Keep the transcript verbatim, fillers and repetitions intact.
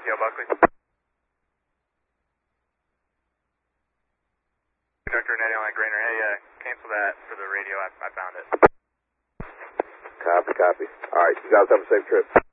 Yo, Buckley. Director Nettie on Grainer. Hey, uh, cancel that for the radio. I, I found it. Copy, copy. All right, you guys have a safe trip.